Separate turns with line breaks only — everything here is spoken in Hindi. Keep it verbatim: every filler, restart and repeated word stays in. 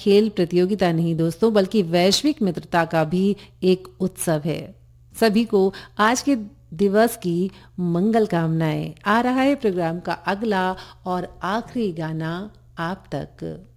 खेल प्रतियोगिता नहीं दोस्तों, बल्कि वैश्विक मित्रता का भी एक उत्सव है। सभी को आज के दिवस की मंगल कामनाएं। आ रहा है प्रोग्राम का अगला और आखिरी गाना आप तक।